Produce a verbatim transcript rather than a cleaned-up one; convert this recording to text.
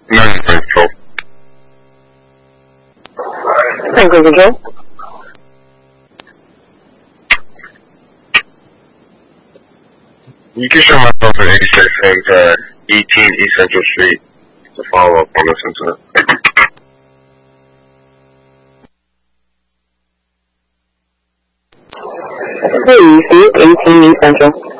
nine Central. Tango Control. You can show myself at eighty-six and uh, eighteen East Central Street to follow up on this incident. Please, eighteen East Central.